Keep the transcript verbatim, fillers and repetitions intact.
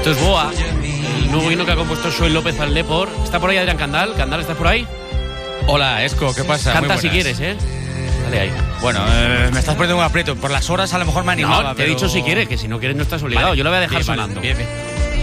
Esto es Boa, el nuevo himno que ha compuesto Xoel López al Depor. ¿Está por ahí Adrián Candal? ¿Candal, estás por ahí? Hola, Esco, ¿qué pasa? Canta si quieres, ¿eh? Dale ahí. Bueno, eh, me estás poniendo un aprieto. Por las horas a lo mejor me animaba. No, te pero... he dicho si quieres, que si no quieres no estás obligado. Vale, Yo lo voy a dejar bien, sonando. Vale, bien, bien.